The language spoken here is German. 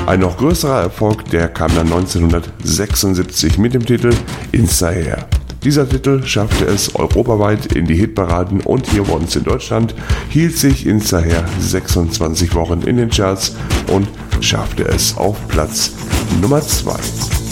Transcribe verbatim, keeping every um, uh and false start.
Ein noch größerer Erfolg, der kam dann neunzehnhundertsechsundsiebzig mit dem Titel Insta Air. Dieser Titel schaffte es europaweit in die Hitparaden und hier bei uns in Deutschland hielt sich Insta Air sechsundzwanzig Wochen in den Charts und schaffte es auf Platz Nummer zwei.